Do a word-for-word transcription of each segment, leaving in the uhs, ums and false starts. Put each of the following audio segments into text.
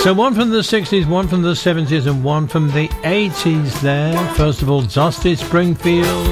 So one from the sixties, one from the seventies and one from the eighties there. First of all, Dusty Springfield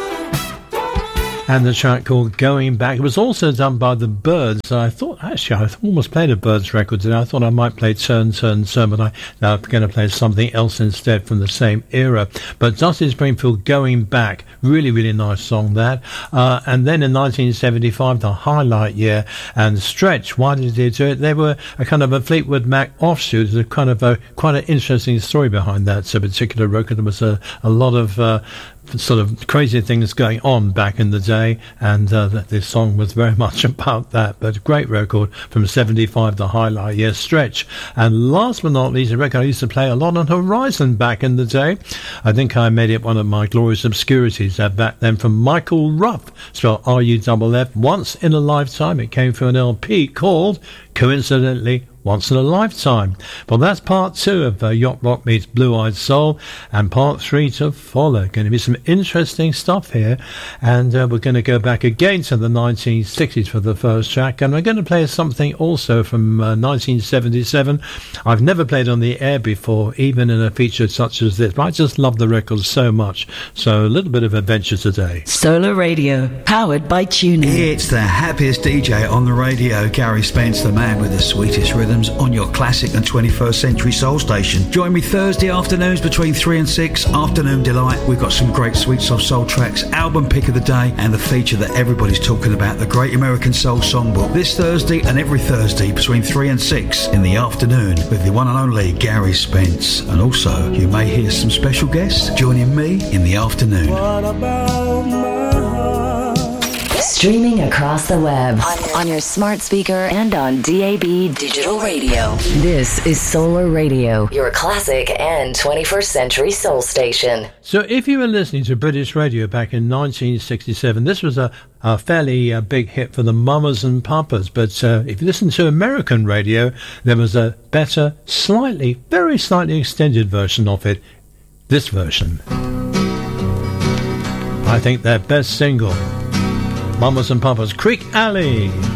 and the track called Going Back. It was also done by the Byrds. I thought, actually, I almost played a Byrds record today. I thought I might play Turn, Turn, Turn, but I, now I'm going to play something else instead from the same era. But Dusty Springfield, Going Back, really, really nice song that. Uh, and then in nineteen seventy-five, the highlight year, and Stretch, why did they do it? They were a kind of a Fleetwood Mac offshoot. There's a kind of a, quite an interesting story behind that so particular record. There was a, a lot of uh, sort of crazy things going on back in the day, and uh, this song was very much about that. But great record from seventy-five, the highlight year, Stretch. And last but not least, a record I used to play a lot on Horizon back in the day. I think I made it one of my glorious obscurities uh, back then, from Michael Ruff, spelled R U F F, Once in a Lifetime. It came from an L P called, coincidentally, Once in a Lifetime. Well, that's part two of uh, Yacht Rock meets Blue Eyed Soul, and part three to follow. Going to be some interesting stuff here, and uh, we're going to go back again to the nineteen sixties for the first track, and we're going to play something also from uh, nineteen seventy-seven. I've never played on the air before, even in a feature such as this, but I just love the record so much. So a little bit of adventure today. Solar Radio, powered by TuneIn. It's the happiest D J on the radio, Gary Spence, the man with the sweetest rhythms, on your classic and twenty-first century soul station. Join me Thursday afternoons between three and six, Afternoon Delight. We've got some great sweet soft soul tracks, album pick of the day, and the feature that everybody's talking about, the Great American Soul Songbook. This Thursday and every Thursday between three and six in the afternoon with the one and only Gary Spence. And also, you may hear some special guests joining me in the afternoon. What about my heart? Streaming across the web, on, on your smart speaker and on D A B digital radio. This is Solar Radio, your classic and twenty-first century soul station. So if you were listening to British radio back in nineteen sixty-seven, this was a, a fairly uh, big hit for the Mamas and Papas. But uh, if you listen to American radio, there was a better, slightly, very slightly extended version of it. This version. I think their best single. Mamas and Papas, Creek Alley.